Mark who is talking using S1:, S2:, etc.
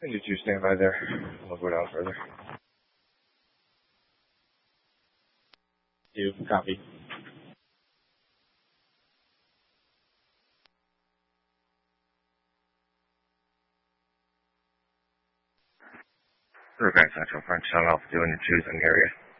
S1: And you two stand by there. We'll go down further.
S2: You copy.
S1: Grand Central French Tunnel, doing the choosing area.